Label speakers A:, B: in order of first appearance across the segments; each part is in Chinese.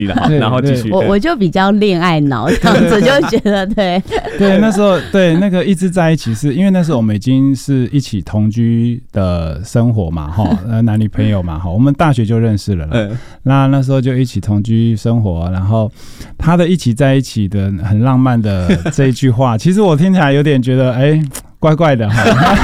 A: 然后继续。
B: 我就比较恋爱脑这样子，就觉得对
C: 对，那时候对那个一直在一起，是因为那时候我们已经是一起同居的生活嘛，男女朋友嘛，我们大学就认识了啦。那时候就一起同居生活，然后他的一起在一起的很浪漫的这一句话，其实我听起来有点觉得怪怪的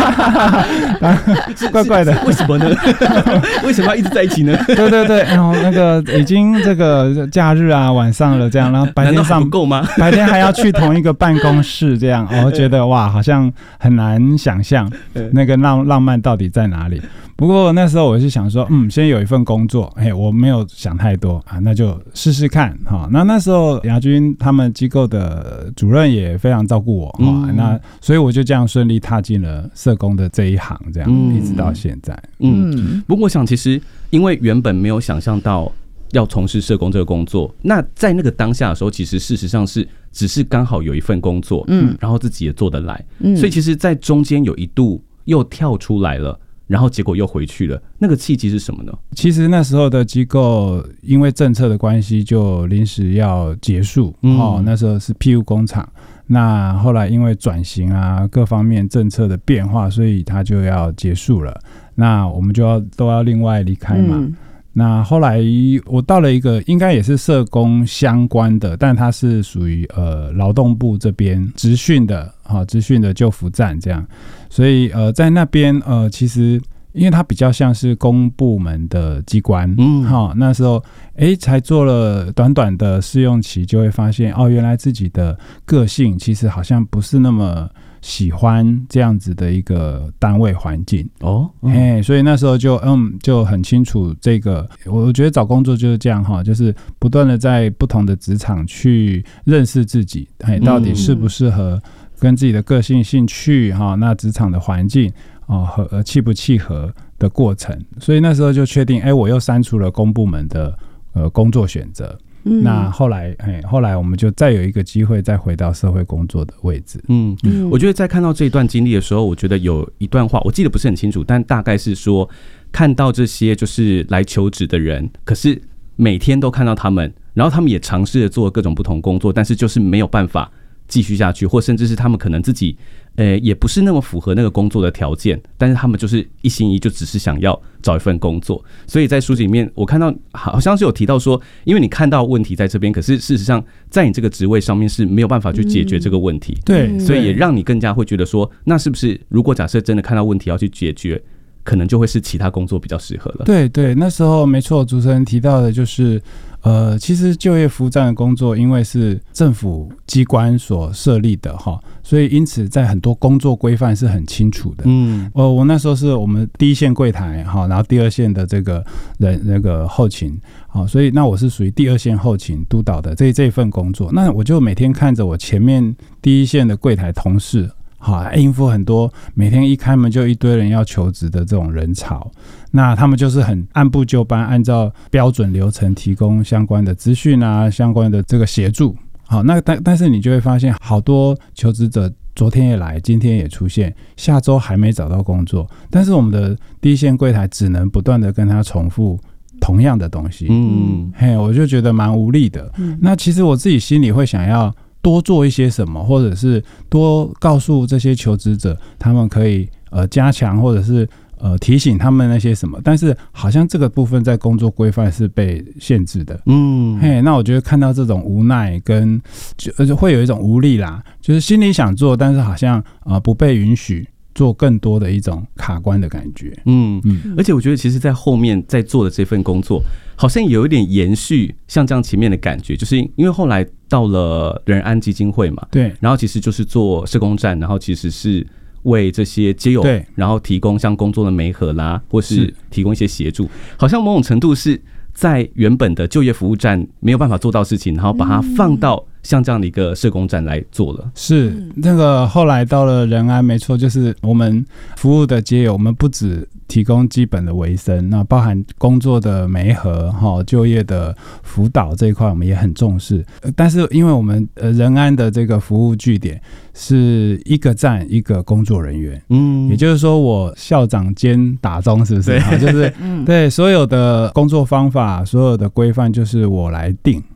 C: 怪怪的，
A: 为什么呢？为什么要一直在一起呢？
C: 对，然后那个已经这个假日啊晚上了这样，然后白天上
A: 不够吗？
C: 白天还要去同一个办公室这样，我觉得哇，好像很难想象那个浪漫到底在哪里。不过那时候我是想说，先有一份工作，我没有想太多啊，那就试试看哈。那时候亚军他们机构的主任也非常照顾我那所以我就这样顺利踏进了社工的这一行，这样一直到现在。
A: 不过我想其实因为原本没有想象到要从事社工这个工作，那在那个当下的时候，其实事实上是只是刚好有一份工作，然后自己也做得来，所以其实在中间有一度又跳出来了。然后结果又回去了，那个契机是什么呢？
C: 其实那时候的机构因为政策的关系就临时要结束，那时候是庇护工厂，那后来因为转型啊各方面政策的变化，所以它就要结束了，那我们就都要另外离开嘛。那后来我到了一个应该也是社工相关的，但它是属于劳动部这边职训的就服站这样，所以在那边其实因为它比较像是公部门的机关，那时候才做了短短的试用期，就会发现原来自己的个性其实好像不是那么喜欢这样子的一个单位环境所以那时候就很清楚这个，我觉得找工作就是这样就是不断的在不同的职场去认识自己，到底适不适合跟自己的个性兴趣那职场的环境契不契合的过程，所以那时候就确定我又删除了公部门的工作选择。那后来我们就再有一个机会再回到社会工作的位置。
A: 我觉得在看到这一段经历的时候，我觉得有一段话我记得不是很清楚，但大概是说看到这些就是来求职的人，可是每天都看到他们，然后他们也尝试着做各种不同工作，但是就是没有办法继续下去，或甚至是他们可能自己也不是那么符合那个工作的条件，但是他们就是一心一意就只是想要找一份工作。所以在书籍里面我看到好像是有提到说，因为你看到问题在这边，可是事实上在你这个职位上面是没有办法去解决这个问题，
C: 对，
A: 所以也让你更加会觉得说，那是不是如果假设真的看到问题要去解决，可能就会是其他工作比较适合了。
C: 对，那时候没错，主持人提到的就是其实就业服务站的工作因为是政府机关所设立的所以因此在很多工作规范是很清楚的。我那时候是我们第一线柜台然后第二线的这个人那个后勤所以那我是属于第二线后勤督导的这份工作，那我就每天看着我前面第一线的柜台同事应付很多每天一开门就一堆人要求职的这种人潮，那他们就是很按部就班，按照标准流程提供相关的资讯啊，相关的这个协助。那但是你就会发现好多求职者昨天也来，今天也出现，下周还没找到工作，但是我们的第一线柜台只能不断的跟他重复同样的东西。我就觉得蛮无力的。那其实我自己心里会想要多做一些什么，或者是多告诉这些求职者他们可以加强，或者是提醒他们那些什么，但是好像这个部分在工作规范是被限制的。那我觉得看到这种无奈跟就会有一种无力啦，就是心里想做，但是好像不被允许做更多的一种卡关的感觉。
A: 而且我觉得其实在后面在做的这份工作好像有一点延续像这样前面的感觉，就是因为后来到了仁安基金会嘛，
C: 对，
A: 然后其实就是做社工站，然后其实是为这些街友然后提供像工作的媒合啦，或是提供一些协助，好像某种程度是在原本的就业服务站没有办法做到事情，然后把它放到像这样的一个社工站来做了。
C: 是那个后来到了仁安，没错，就是我们服务的街友，我们不只提供基本的维生，那包含工作的媒合、就业的辅导这一块，我们也很重视。但是因为我们仁安的这个服务据点是一个站一个工作人员，也就是说我校长兼打钟，是不是？就是对所有的工作方法、所有的规范，就是我来定。